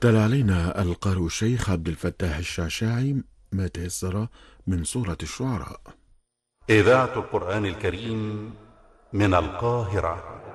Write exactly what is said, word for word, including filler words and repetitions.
تلا علينا القارئ الشيخ عبد الفتاح الشعشاعي ما تيسر من سورة الشعراء. إذاعة القرآن الكريم من القاهرة.